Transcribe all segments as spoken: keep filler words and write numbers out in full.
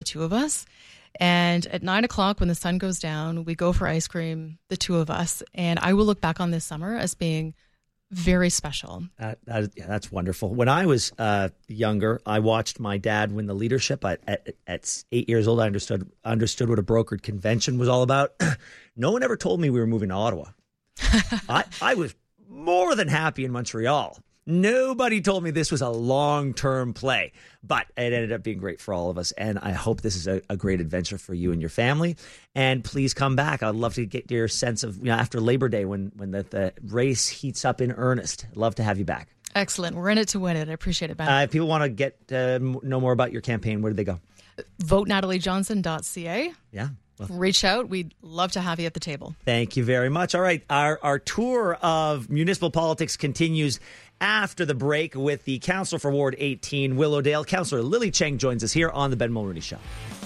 two of us. And at nine o'clock, when the sun goes down, we go for ice cream, the two of us. And I will look back on this summer as being very special. Uh, that, yeah, that's wonderful. When I was uh, younger, I watched my dad win the leadership. At, at, at eight years old, I understood understood what a brokered convention was all about. No one ever told me we were moving to Ottawa. I, I was more than happy in Montreal. Nobody told me this was a long-term play, but it ended up being great for all of us. And I hope this is a, a great adventure for you and your family. And please come back. I'd love to get your sense of, you know, after Labor Day when, when the, the race heats up in earnest. I'd love to have you back. Excellent. We're in it to win it. I appreciate it, Ben. Uh, if people want to get uh, know more about your campaign, where do they go? vote natalie johnson dot c a. Yeah. Well, reach out. We'd love to have you at the table. Thank you very much. All right. Our, our tour of municipal politics continues after the break with the Councillor for Ward eighteen, Willowdale. Councillor Lily Cheng joins us here on the Ben Mulroney Show.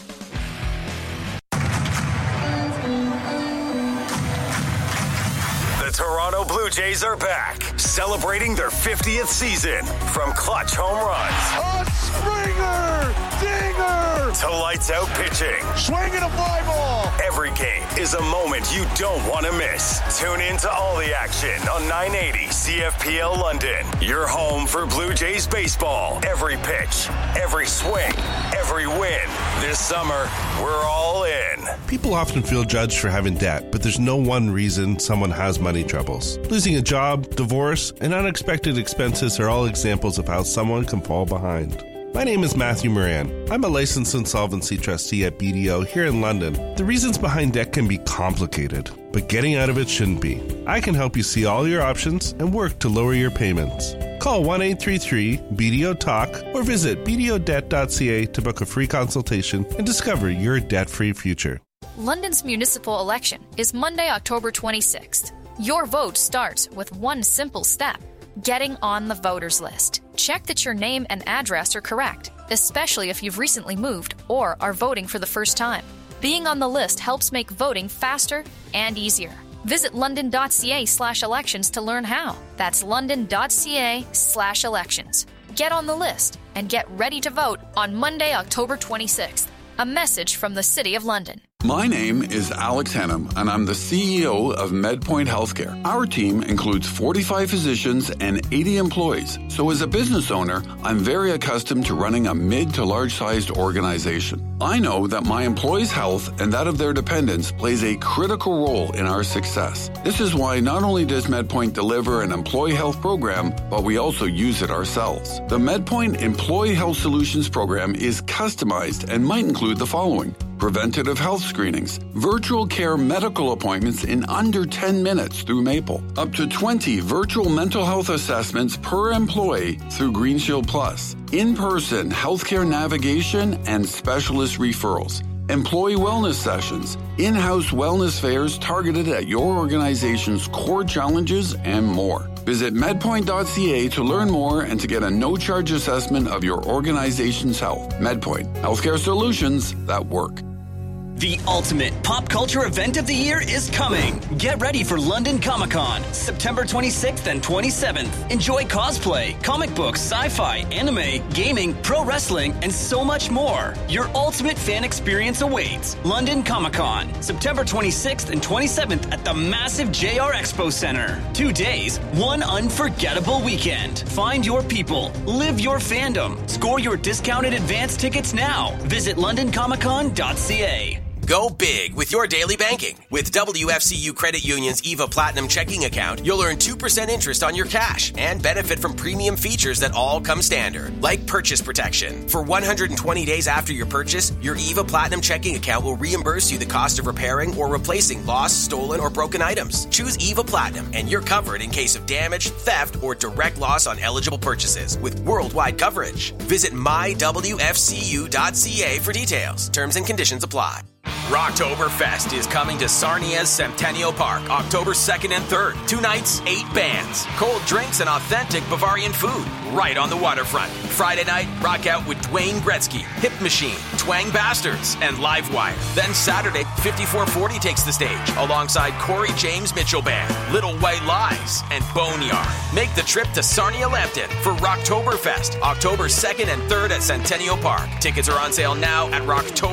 The Toronto Blue Jays are back, celebrating their fiftieth season. From clutch home runs, a Springer, dinger, to lights out pitching, swinging a fly ball. Every game is a moment you don't want to miss. Tune in to all the action on nine eighty C F P L London. Your home for Blue Jays baseball. Every pitch, every swing, every win. This summer, we're all in. People often feel judged for having debt, but there's no one reason someone has money troubles. Losing a job, divorce, and unexpected expenses are all examples of how someone can fall behind. My name is Matthew Moran. I'm a licensed insolvency trustee at B D O here in London. The reasons behind debt can be complicated, but getting out of it shouldn't be. I can help you see all your options and work to lower your payments. Call one eight three three B D O talk or visit b d o debt dot c a to book a free consultation and discover your debt-free future. London's municipal election is Monday, October twenty-sixth. Your vote starts with one simple step: getting on the voters list. Check that your name and address are correct, especially if you've recently moved or are voting for the first time. Being on the list helps make voting faster and easier. Visit london.ca slash elections to learn how. That's london.ca slash elections. Get on the list and get ready to vote on Monday, October twenty-sixth. A message from the City of London. My name is Alex Hennam, and I'm the C E O of MedPoint Healthcare. Our team includes forty-five physicians and eighty employees. So as a business owner, I'm very accustomed to running a mid to large-sized organization. I know that my employees' health and that of their dependents plays a critical role in our success. This is why not only does MedPoint deliver an employee health program, but we also use it ourselves. The MedPoint Employee Health Solutions program is customized and might include the following: preventative health screenings, virtual care medical appointments in under ten minutes through Maple, up to twenty virtual mental health assessments per employee through GreenShield Plus, in-person healthcare navigation and specialist referrals, employee wellness sessions, in-house wellness fairs targeted at your organization's core challenges, and more. Visit medpoint dot c a to learn more and to get a no-charge assessment of your organization's health. MedPoint, healthcare solutions that work. The ultimate pop culture event of the year is coming. Get ready for London Comic Con, September twenty-sixth and twenty-seventh. Enjoy cosplay, comic books, sci-fi, anime, gaming, pro wrestling, and so much more. Your ultimate fan experience awaits. London Comic Con, September twenty-sixth and twenty-seventh at the massive J R Expo Center. Two days, one unforgettable weekend. Find your people, live your fandom. Score your discounted advance tickets now. Visit london comic con dot c a. Go big with your daily banking. With W F C U Credit Union's EVA Platinum checking account, you'll earn two percent interest on your cash and benefit from premium features that all come standard, like purchase protection. For one hundred twenty days after your purchase, your EVA Platinum checking account will reimburse you the cost of repairing or replacing lost, stolen, or broken items. Choose EVA Platinum and you're covered in case of damage, theft, or direct loss on eligible purchases with worldwide coverage. Visit my w f c u dot c a for details. Terms and conditions apply. Rocktoberfest is coming to Sarnia's Centennial Park, October second and third. Two nights, eight bands, cold drinks, and authentic Bavarian food right on the waterfront. Friday night, rock out with Dwayne Gretzky, Hip Machine, Twang Bastards, and Livewire. Then Saturday, fifty-four forty takes the stage alongside Corey James Mitchell Band, Little White Lies, and Boneyard. Make the trip to Sarnia Lambton for Rocktoberfest, October second and third at Centennial Park. Tickets are on sale now at Rocktober.